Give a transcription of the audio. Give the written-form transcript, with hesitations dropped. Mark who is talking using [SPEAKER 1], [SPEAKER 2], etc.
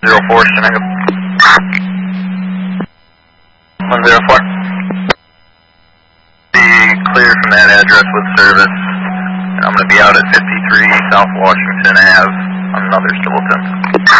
[SPEAKER 1] 04, Shenango. 104. Be cleared from that address with service. I'm going to be out at 53 South Washington Ave on another Civil 10.